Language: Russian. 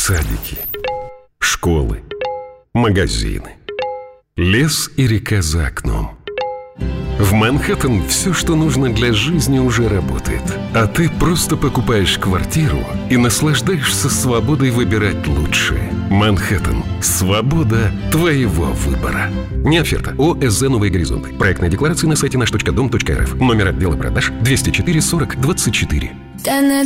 Садики, школы, магазины, лес и река за окном. В Манхэттен все, что нужно для жизни, уже работает. А ты просто покупаешь квартиру и наслаждаешься свободой выбирать лучшее. Манхэттен. Свобода твоего выбора. Не оферта. ОСЗ «Новые горизонты». Проектная декларация на сайте наш.дом.рф. Номер отдела продаж 204 40 24.